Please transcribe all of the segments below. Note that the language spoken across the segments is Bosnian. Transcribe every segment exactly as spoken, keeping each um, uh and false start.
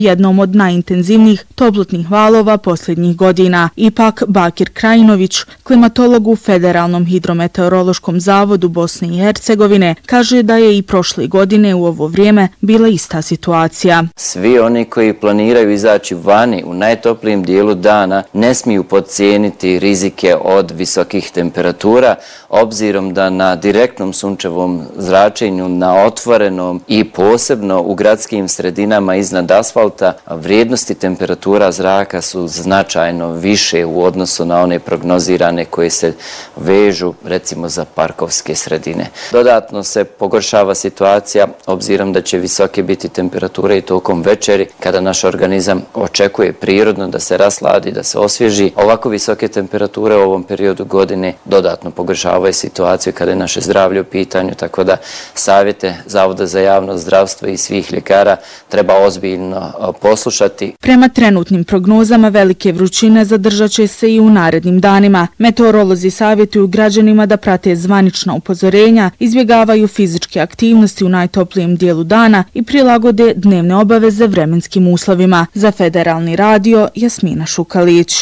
jednom od najintenzivnijih toplotnih valova posljednjih godina. Ipak Bakir Krajinović, klimatolog u Federalnom hidrometeorološkom zavodu Bosne i Hercegovine, kaže da je i prošle godine u ovo vrijeme bila ista situacija. Svi oni koji planiraju izaći vani u najtoplijem dijelu dana ne smiju podcijeniti rizike od visokih temperatura, obzirom da na direktnom sunčevom zračenju, na otvorenom i posebno u gradskim sredinama iznad asfalta, vrijednosti temperatura zraka su značajno više u odnosu na one prognozirane koje se vežu recimo za parkovske sredine. Dodatno se pogoršava situacija obzirom da će visoke biti temperature i tokom večeri kada naš organizam očekuje prirodno da se rasladi, da se osvježi. Ovako visoke temperature u ovom periodu godine dodatno pogoršavaju situaciju kada je naše zdravlje u pitanju, tako da savjete Zavoda za javno zdravstvo i svih ljekara treba ozbiljno poslušati. Prema trenutnim prognozama velike vrućine zadržat će se i u narednim danima. Meteorolozi savjetuju građanima da prate zvanična upozorenja, izbjegavaju fizičke aktivnosti u najtoplijem dijelu dana i prilagode dnevne obaveze vremenskim uslovima. Za Federalni radio, Jasmina Šukalić.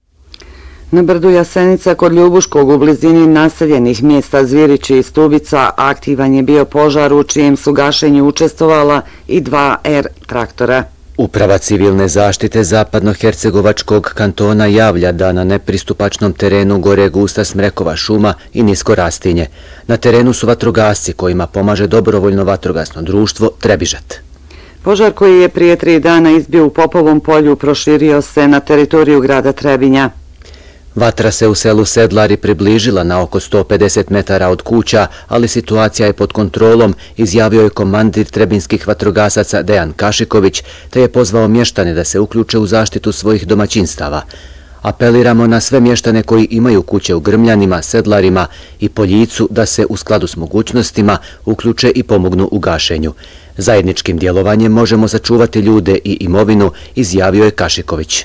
Na brdu Jasenica kod Ljubuškog u blizini naseljenih mjesta Zvirići i Stubica aktivan je bio požar u čijem su gašenju učestvovala i dva er traktora. Uprava civilne zaštite zapadnohercegovačkog kantona javlja da na nepristupačnom terenu gore gusta smrekova šuma i nisko rastinje. Na terenu su vatrogasci kojima pomaže dobrovoljno vatrogasno društvo Trebižat. Požar koji je prije tri dana izbio u Popovom polju proširio se na teritoriju grada Trebinja. Vatra se u selu Sedlari približila na oko sto pedeset metara od kuća, ali situacija je pod kontrolom, izjavio je komandir trebinskih vatrogasaca Dejan Kašiković, te je pozvao mještane da se uključe u zaštitu svojih domaćinstava. Apeliramo na sve mještane koji imaju kuće u Grmljanima, Sedlarima i Poljicu da se u skladu s mogućnostima uključe i pomognu u gašenju. Zajedničkim djelovanjem možemo sačuvati ljude i imovinu, izjavio je Kašiković.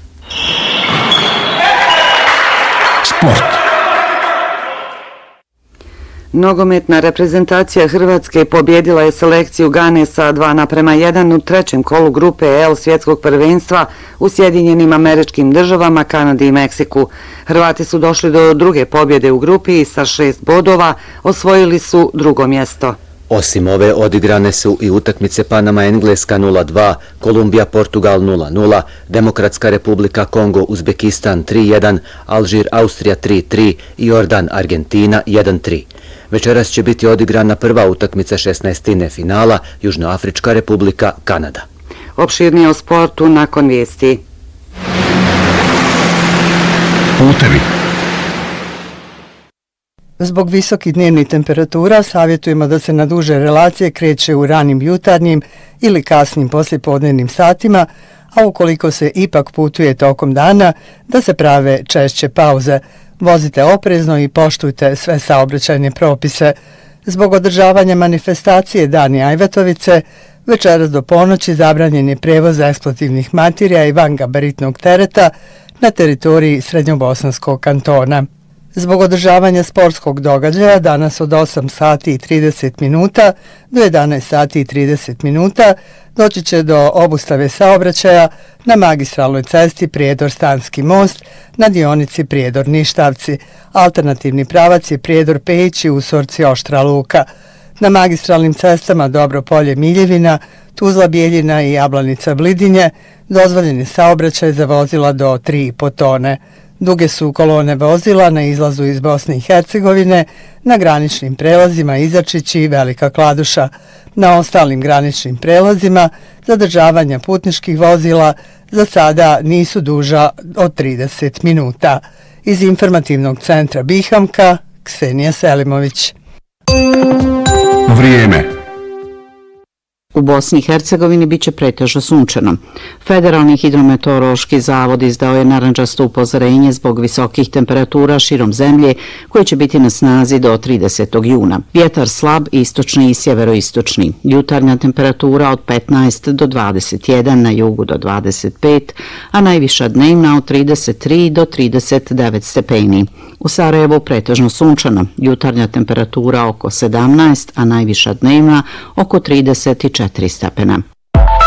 Sport. Nogometna reprezentacija Hrvatske pobjedila je selekciju Gane sa dva naprema jedan u trećem kolu grupe L svjetskog prvenstva u Sjedinjenim Američkim Državama, Kanadi i Meksiku. Hrvati su došli do druge pobjede u grupi i sa šest bodova osvojili su drugo mjesto. Osim ove odigrane su i utakmice Panama Engleska nula dva, Kolumbija Portugal nula nula, Demokratska Republika Kongo Uzbekistan tri jedan, Alžir Austrija tri tri i Jordan Argentina jedan tri. Večeras će biti odigrana prva utakmica šesnaestine finala Južnoafrička Republika Kanada. Opširnije o sportu nakon vijesti. Putevi. Zbog visokih dnevnih temperatura savjetujemo da se na duže relacije kreće u ranim jutarnjim ili kasnim poslijepodnevnim satima, a ukoliko se ipak putuje tokom dana, da se prave češće pauze. Vozite oprezno i poštujte sve saobraćajne propise. Zbog održavanja manifestacije Dani Ajvatovice, večeras do ponoći zabranjen je prevoz eksplozivnih materija i vangabaritnog tereta na teritoriji Srednjobosanskog kantona. Zbog održavanja sportskog događaja danas od osam sati i trideset minuta do jedanaest sati i trideset minuta doći će do obustave saobraćaja na magistralnoj cesti Prijedor-Stanski most na dionici Prijedor-Ništavci. Alternativni pravac je Prijedor-Pejići u Usorci Oštra Luka. Na magistralnim cestama Dobro Polje Miljevina, Tuzla Bijeljina i Jablanica Vlidinje dozvoljen je saobraćaj za vozila do tri i po tone. Duge su kolone vozila na izlazu iz Bosne i Hercegovine, na graničnim prelazima Izačić i Velika Kladuša. Na ostalim graničnim prelazima zadržavanja putničkih vozila za sada nisu duža od trideset minuta. Iz informativnog centra Bihamka, Ksenija Selimović. Vrijeme. U Bosni i Hercegovini biće pretežno sunčano. Federalni hidrometeorološki zavod izdao je narandžasto upozorenje zbog visokih temperatura širom zemlje koje će biti na snazi do tridesetog juna. Vjetar slab, istočni i sjeveroistočni. Jutarnja temperatura od petnaest do dvadeset jedan, na jugu do dvadeset pet, a najviša dnevna od trideset tri do trideset devet stepeni. U Sarajevu pretežno sunčano. Jutarnja temperatura oko sedamnaest, a najviša dnevna oko trideset četiri stepena.